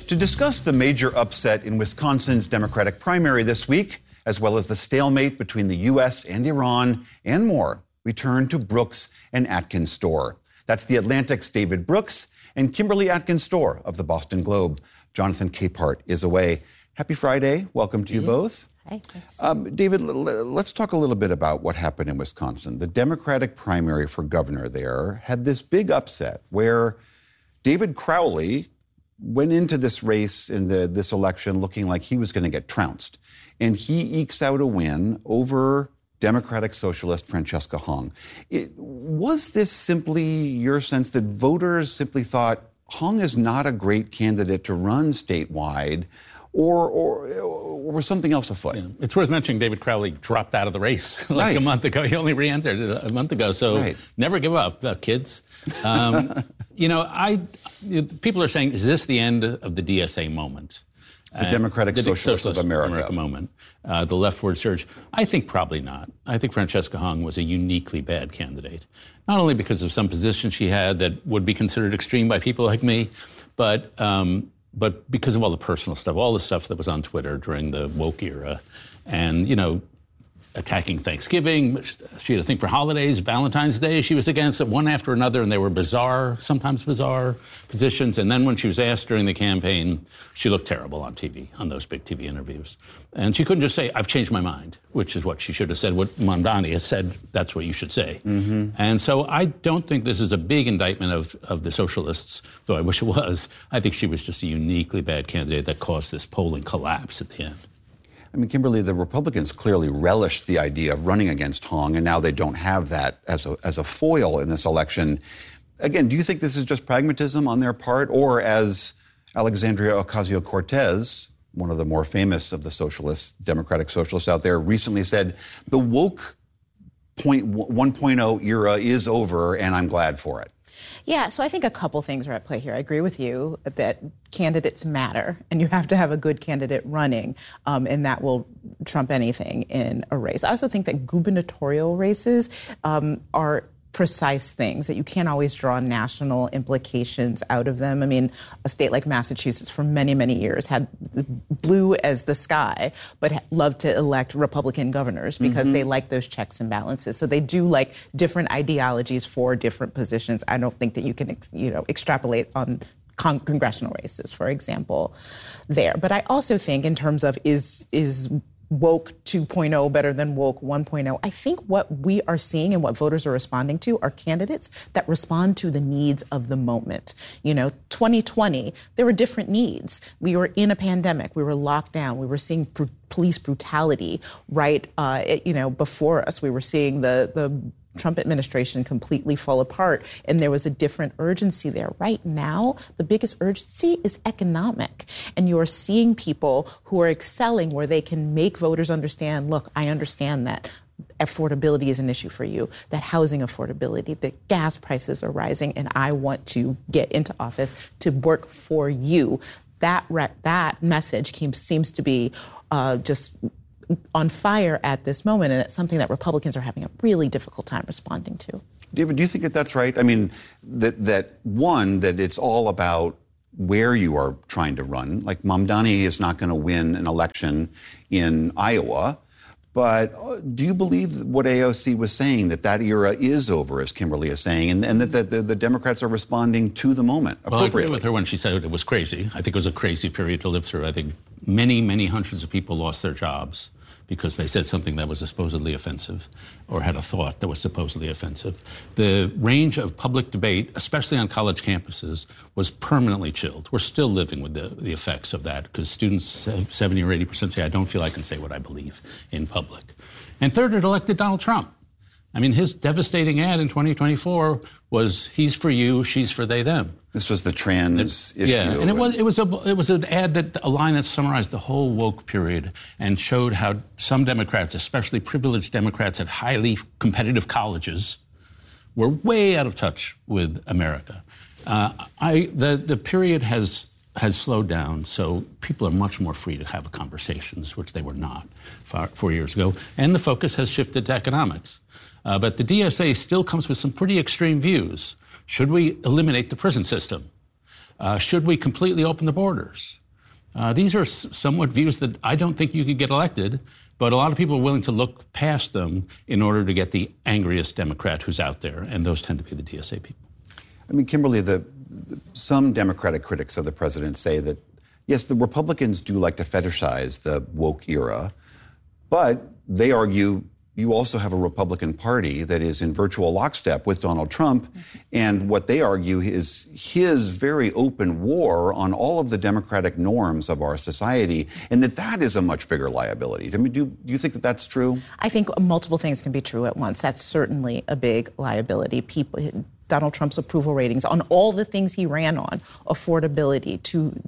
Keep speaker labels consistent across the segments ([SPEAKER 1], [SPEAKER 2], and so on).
[SPEAKER 1] To discuss the major upset in Wisconsin's Democratic primary this week, as well as the stalemate between the U.S. and Iran, and more, we turn to Brooks and Atkins Storr. That's The Atlantic's David Brooks and Kimberly Atkins Storr of the Boston Globe. Jonathan Capehart is away. Happy Friday. Welcome to you both.
[SPEAKER 2] Hi, thanks.
[SPEAKER 1] David, let's talk a little bit about what happened in Wisconsin. The Democratic primary for governor there had this big upset where David Crowley went into this race in this election looking like he was going to get trounced. And he ekes out a win over Democratic Socialist Francesca Hong. Was this simply your sense that voters simply thought Hong is not a great candidate to run statewide, or was something else afoot?
[SPEAKER 3] Yeah. It's worth mentioning David Crowley dropped out of the race a month ago. He only re-entered a month ago, so never give up, kids. People are saying, is this the end of the DSA moment?
[SPEAKER 1] The Democratic Socialists of America
[SPEAKER 3] moment, the leftward surge. I think probably not. I think Francesca Hong was a uniquely bad candidate, not only because of some positions she had that would be considered extreme by people like me, but because of all the personal stuff, all the stuff that was on Twitter during the woke era, and attacking Thanksgiving. She had a thing for holidays, Valentine's Day. She was against it one after another, and they were sometimes bizarre positions. And then when she was asked during the campaign, she looked terrible on TV, on those big TV interviews. And she couldn't just say, I've changed my mind, which is what she should have said. What Mamdani has said, that's what you should say. Mm-hmm. And so I don't think this is a big indictment of the socialists, though I wish it was. I think she was just a uniquely bad candidate that caused this polling collapse at the end.
[SPEAKER 1] I mean, Kimberly, the Republicans clearly relished the idea of running against Hong, and now they don't have that as a foil in this election. Again, do you think this is just pragmatism on their part, or as Alexandria Ocasio-Cortez, one of the more famous of the Democratic socialists out there, recently said, the woke 1.0 era is over, and I'm glad for it?
[SPEAKER 2] Yeah, so I think a couple things are at play here. I agree with you that candidates matter, and you have to have a good candidate running, and that will trump anything in a race. I also think that gubernatorial races are precise things, that you can't always draw national implications out of them. I mean, a state like Massachusetts for many, many years had blue as the sky, but loved to elect Republican governors because they like those checks and balances. So they do like different ideologies for different positions. I don't think that you can, extrapolate on congressional races, for example, there. But I also think in terms of is woke 2.0 better than woke 1.0. I think what we are seeing and what voters are responding to are candidates that respond to the needs of the moment. 2020, there were different needs. We were in a pandemic. We were locked down. We were seeing police brutality right, before us. We were seeing the Trump administration completely fall apart, and there was a different urgency there. Right now, the biggest urgency is economic, and you are seeing people who are excelling where they can make voters understand, look, I understand that affordability is an issue for you, that housing affordability, that gas prices are rising, and I want to get into office to work for you. That message seems to be just on fire at this moment, and it's something that Republicans are having a really difficult time responding to.
[SPEAKER 1] David, do you think that that's right? I mean, that it's all about where you are trying to run. Like, Mamdani is not going to win an election in Iowa, but do you believe what AOC was saying, that era is over, as Kimberly is saying, and that the Democrats are responding to the moment appropriately?
[SPEAKER 3] Well, I agree with her when she said it was crazy. I think it was a crazy period to live through. I think many, many hundreds of people lost their jobs because they said something that was supposedly offensive or had a thought that was supposedly offensive. The range of public debate, especially on college campuses, was permanently chilled. We're still living with the effects of that because students, 70 or 80% say, I don't feel I can say what I believe in public. And third, it elected Donald Trump. I mean, his devastating ad in 2024 was, he's for you, she's for they, them.
[SPEAKER 1] This was the trans issue.
[SPEAKER 3] Yeah, and it was an ad a line that summarized the whole woke period and showed how some Democrats, especially privileged Democrats at highly competitive colleges, were way out of touch with America. The period has slowed down, so people are much more free to have conversations, which they were not 4 years ago, and the focus has shifted to economics. But the DSA still comes with some pretty extreme views. Should we eliminate the prison system? Should we completely open the borders? These are somewhat views that I don't think you could get elected, but a lot of people are willing to look past them in order to get the angriest Democrat who's out there, and those tend to be the DSA people.
[SPEAKER 1] I mean, Kimberly, some Democratic critics of the president say that, yes, the Republicans do like to fetishize the woke era, but they argue you also have a Republican Party that is in virtual lockstep with Donald Trump, and what they argue is his very open war on all of the democratic norms of our society, and that is a much bigger liability. I mean, do you think that that's true?
[SPEAKER 2] I think multiple things can be true at once. That's certainly a big liability. Donald Trump's approval ratings on all the things he ran on, affordability,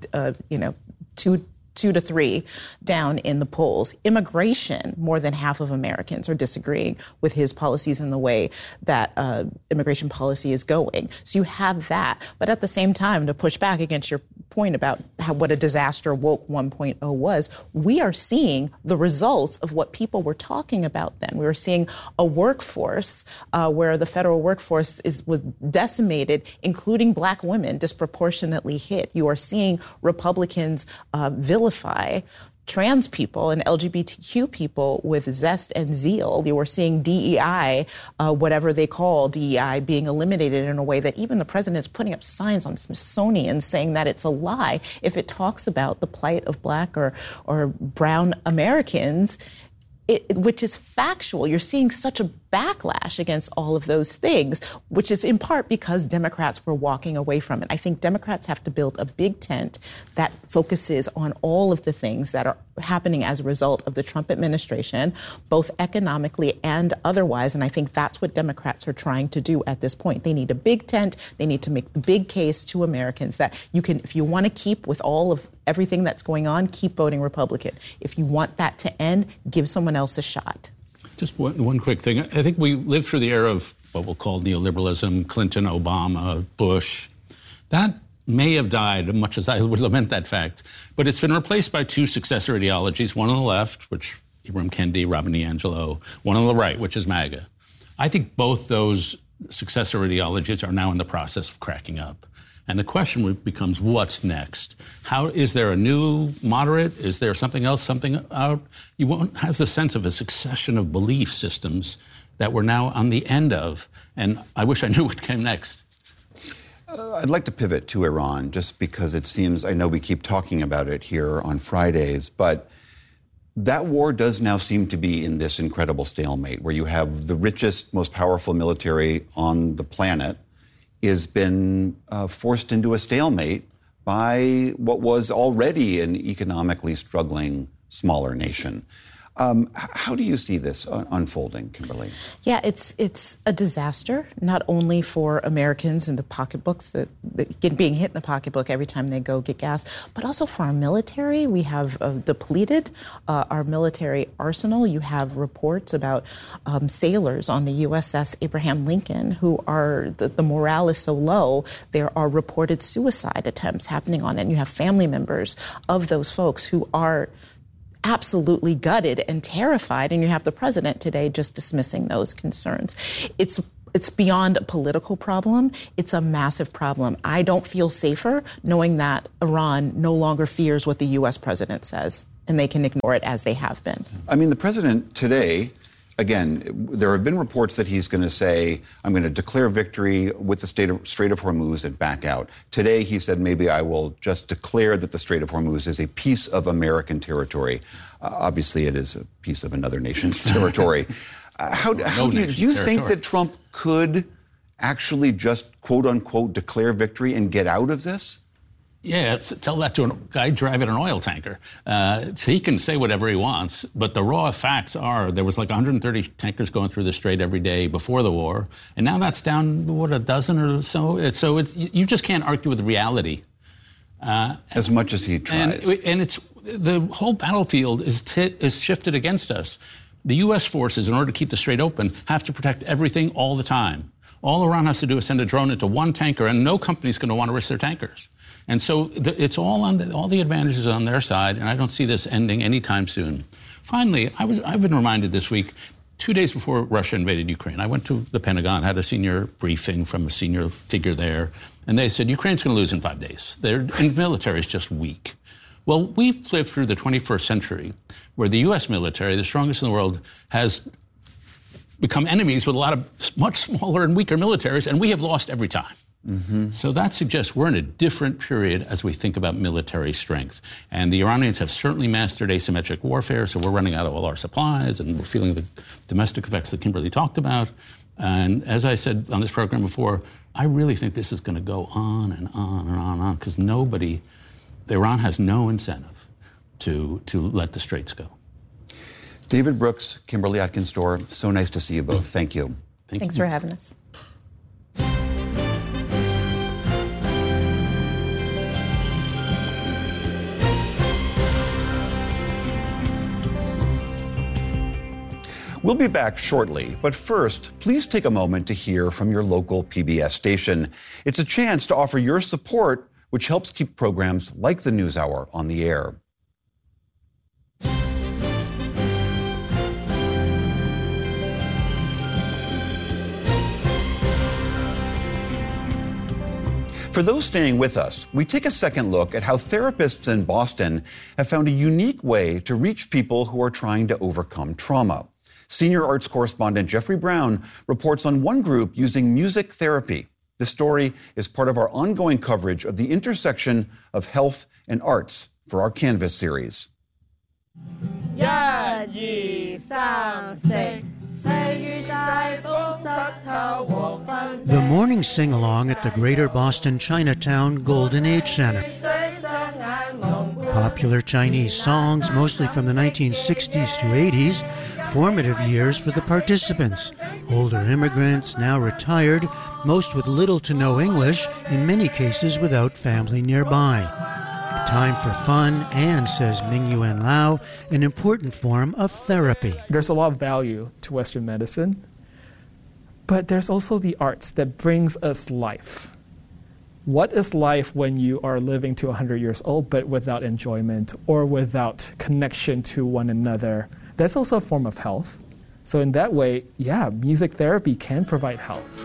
[SPEAKER 2] 2 to 3 down in the polls. Immigration, more than half of Americans are disagreeing with his policies and the way that immigration policy is going. So you have that. But at the same time, to push back against your point about what a disaster woke 1.0 was, we are seeing the results of what people were talking about then. We were seeing a workforce where the federal workforce was decimated, including black women, disproportionately hit. You are seeing Republicans vilify trans people and LGBTQ people with zest and zeal. You were seeing DEI, whatever they call DEI, being eliminated in a way that even the president is putting up signs on Smithsonian saying that it's a lie if it talks about the plight of black or brown Americans, which is factual. You're seeing such a backlash against all of those things, which is in part because Democrats were walking away from it. I think Democrats have to build a big tent that focuses on all of the things that are happening as a result of the Trump administration, both economically and otherwise. And I think that's what Democrats are trying to do at this point. They need a big tent. They need to make the big case to Americans that you can, if you want to keep with all of everything that's going on, keep voting Republican. If you want that to end, give someone else a shot.
[SPEAKER 3] Just one quick thing. I think we lived through the era of what we'll call neoliberalism, Clinton, Obama, Bush. That may have died, much as I would lament that fact. But it's been replaced by two successor ideologies, one on the left, which Ibram Kendi, Robin DiAngelo, one on the right, which is MAGA. I think both those successor ideologies are now in the process of cracking up. And the question becomes, what's next? Is there a new moderate? Is there something else, something out? Has the sense of a succession of belief systems that we're now on the end of. And I wish I knew what came next.
[SPEAKER 1] I'd like to pivot to Iran, just because it seems, I know we keep talking about it here on Fridays, but that war does now seem to be in this incredible stalemate where you have the richest, most powerful military on the planet has been forced into a stalemate by what was already an economically struggling smaller nation. How do you see this unfolding, Kimberly?
[SPEAKER 2] Yeah, it's a disaster, not only for Americans in the pocketbooks that being hit in the pocketbook every time they go get gas, but also for our military. We have depleted our military arsenal. You have reports about sailors on the USS Abraham Lincoln who are, the morale is so low, there are reported suicide attempts happening on it. And you have family members of those folks who are absolutely gutted and terrified, and you have the president today just dismissing those concerns. It's beyond a political problem. It's a massive problem. I don't feel safer knowing that Iran no longer fears what the U.S. president says, and they can ignore it as they have been.
[SPEAKER 1] I mean, the president today, again, there have been reports that he's going to say, I'm going to declare victory with the Strait of Hormuz and back out. Today, he said, maybe I will just declare that the Strait of Hormuz is a piece of American territory. Obviously, it is a piece of another nation's territory. Do you think that Trump could actually just, quote unquote, declare victory and get out of this?
[SPEAKER 3] Yeah, tell that to a guy driving an oil tanker. So he can say whatever he wants, but the raw facts are there was like 130 tankers going through the Strait every day before the war, and now that's down, a dozen or so? You just can't argue with reality.
[SPEAKER 1] As much as he tries.
[SPEAKER 3] And the whole battlefield is shifted against us. The U.S. forces, in order to keep the Strait open, have to protect everything all the time. All Iran has to do is send a drone into one tanker, and no company's going to want to risk their tankers. And so it's all all the advantages on their side, and I don't see this ending anytime soon. Finally, I've been reminded this week, 2 days before Russia invaded Ukraine, I went to the Pentagon, had a senior briefing from a senior figure there, and they said, Ukraine's going to lose in 5 days. And the military is just weak. Well, we've lived through the 21st century where the U.S. military, the strongest in the world, has become enemies with a lot of much smaller and weaker militaries, and we have lost every time. Mm-hmm. So that suggests we're in a different period as we think about military strength. And the Iranians have certainly mastered asymmetric warfare, so we're running out of all our supplies, and we're feeling the domestic effects that Kimberly talked about. And as I said on this program before, I really think this is going to go on and on and on and on, because Iran has no incentive to let the Straits go.
[SPEAKER 1] David Brooks, Kimberly Atkins-Storr, so nice to see you both. Thank you.
[SPEAKER 2] Thanks for having us.
[SPEAKER 1] We'll be back shortly, but first, please take a moment to hear from your local PBS station. It's a chance to offer your support, which helps keep programs like the NewsHour on the air. For those staying with us, we take a second look at how therapists in Boston have found a unique way to reach people who are trying to overcome trauma. Senior arts correspondent Jeffrey Brown reports on one group using music therapy. This story is part of our ongoing coverage of the intersection of health and arts for our Canvas series.
[SPEAKER 4] The morning sing-along at the Greater Boston Chinatown Golden Age Center. Popular Chinese songs, mostly from the 1960s to 80s, formative years for the participants. Older immigrants, now retired, most with little to no English, in many cases without family nearby. Time for fun and, says Mingyuan Lau, an important form of therapy.
[SPEAKER 5] There's a lot of value to Western medicine, but there's also the arts that brings us life. What is life when you are living to 100 years old but without enjoyment or without connection to one another? That's also a form of health. So in that way, yeah, music therapy can provide health.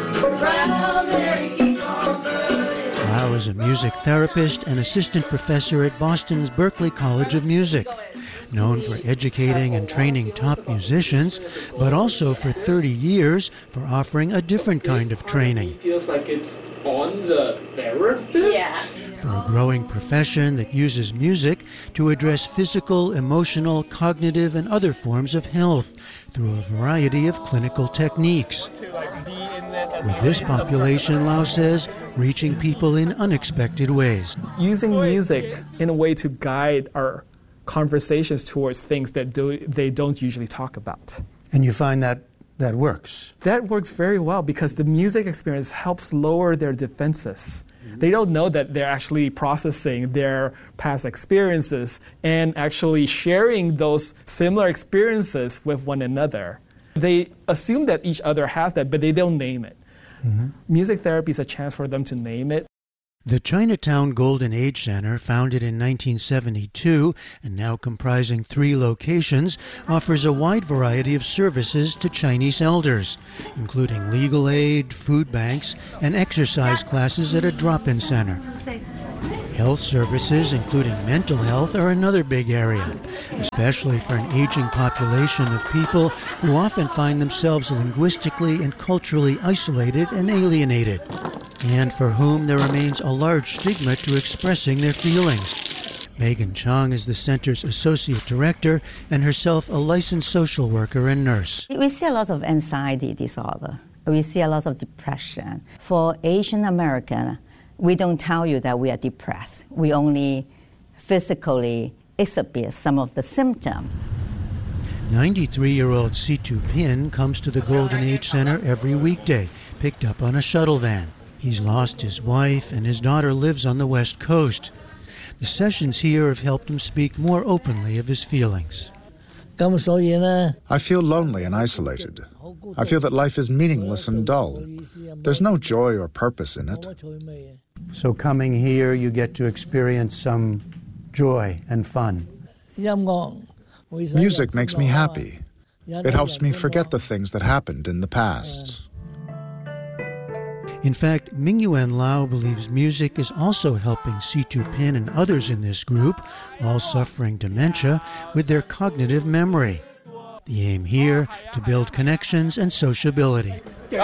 [SPEAKER 4] Lau is a music therapist and assistant professor at Boston's Berklee College of Music, known for educating and training top musicians, but also for 30 years for offering a different kind of training.
[SPEAKER 5] It feels like it's on the therapist?
[SPEAKER 4] Yeah. For a growing profession that uses music to address physical, emotional, cognitive, and other forms of health through a variety of clinical techniques. With this population, Lau says, reaching people in unexpected ways.
[SPEAKER 5] Using music in a way to guide our conversations towards things that they don't usually talk about.
[SPEAKER 4] And you find that works?
[SPEAKER 5] That works very well because the music experience helps lower their defenses. They don't know that they're actually processing their past experiences and actually sharing those similar experiences with one another. They assume that each other has that, but they don't name it. Mm-hmm. Music therapy is a chance for them to name it.
[SPEAKER 4] The Chinatown Golden Age Center, founded in 1972 and now comprising 3 locations, offers a wide variety of services to Chinese elders, including legal aid, food banks, and exercise classes at a drop-in center. Health services, including mental health, are another big area, especially for an aging population of people who often find themselves linguistically and culturally isolated and alienated, and for whom there remains a large stigma to expressing their feelings. Megan Chong is the center's associate director and herself a licensed social worker and nurse.
[SPEAKER 6] We see a lot of anxiety disorder. We see a lot of depression. For Asian American, we don't tell you that we are depressed. We only physically exhibit some of the symptoms.
[SPEAKER 4] 93-year-old Situ Pin comes to the Golden Age Center every weekday, picked up on a shuttle van. He's lost his wife, and his daughter lives on the West Coast. The sessions here have helped him speak more openly of his feelings.
[SPEAKER 7] I feel lonely and isolated. I feel that life is meaningless and dull. There's no joy or purpose in it.
[SPEAKER 4] So coming here, you get to experience some joy and fun.
[SPEAKER 7] Music makes me happy. It helps me forget the things that happened in the past.
[SPEAKER 4] In fact, Mingyuan Lau believes music is also helping Situ Pin and others in this group, all suffering dementia, with their cognitive memory. The aim here, to build connections and sociability.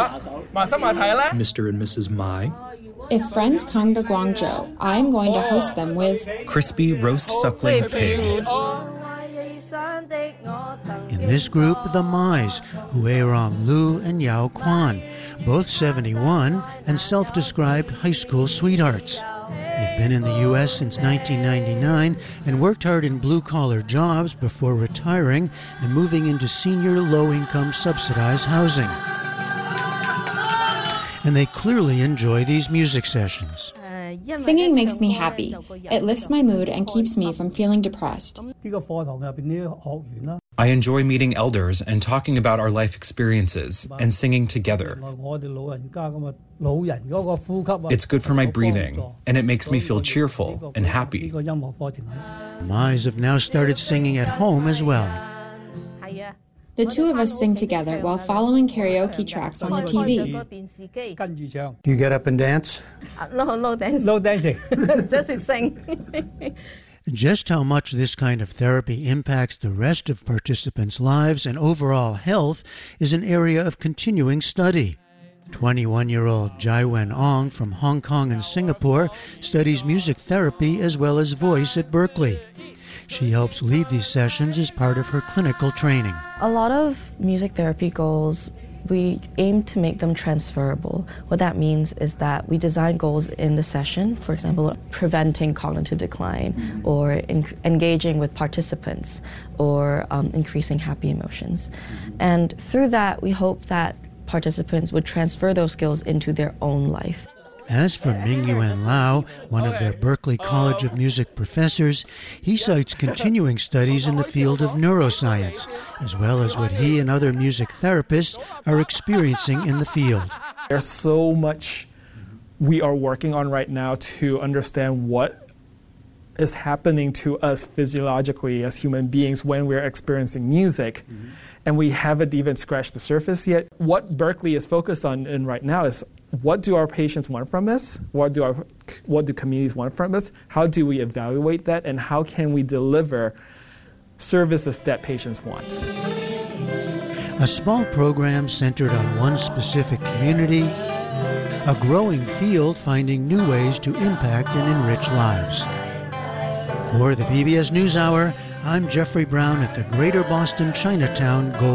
[SPEAKER 8] Mr. and Mrs. Mai.
[SPEAKER 9] If friends come to Guangzhou, I'm going to host them with
[SPEAKER 8] crispy roast suckling pig.
[SPEAKER 4] In this group, the Mais, Huirong Lu and Yao Quan, both 71 and self-described high school sweethearts. They've been in the U.S. since 1999 and worked hard in blue-collar jobs before retiring and moving into senior low-income subsidized housing. And they clearly enjoy these music sessions.
[SPEAKER 9] Singing makes me happy. It lifts my mood and keeps me from feeling depressed.
[SPEAKER 8] I enjoy meeting elders and talking about our life experiences and singing together. It's good for my breathing, and it makes me feel cheerful and happy.
[SPEAKER 4] Mais have now started singing at home as well.
[SPEAKER 9] The two of us sing together while following karaoke tracks on the TV.
[SPEAKER 10] Do you get up and dance?
[SPEAKER 6] No dancing.
[SPEAKER 10] No dancing.
[SPEAKER 6] Just sing.
[SPEAKER 4] Just how much this kind of therapy impacts the rest of participants' lives and overall health is an area of continuing study. 21-year-old Jai Wen Ong from Hong Kong and Singapore studies music therapy as well as voice at Berkeley. She helps lead these sessions as part of her clinical training.
[SPEAKER 11] A lot of music therapy goals, we aim to make them transferable. What that means is that we design goals in the session, for example, preventing cognitive decline or engaging with participants or increasing happy emotions. And through that, we hope that participants would transfer those skills into their own life.
[SPEAKER 4] As for Mingyuan Lau, one of their Berklee College of Music professors, he cites continuing studies in the field of neuroscience, as well as what he and other music therapists are experiencing in the field.
[SPEAKER 5] There's so much we are working on right now to understand what is happening to us physiologically as human beings when we're experiencing music. And we haven't even scratched the surface yet. What Berkeley is focused on right now is what do our patients want from us? What do communities want from us? How do we evaluate that? And how can we deliver services that patients want?
[SPEAKER 4] A small program centered on one specific community, a growing field finding new ways to impact and enrich lives. For the PBS NewsHour, I'm Jeffrey Brown at the Greater Boston Chinatown Gold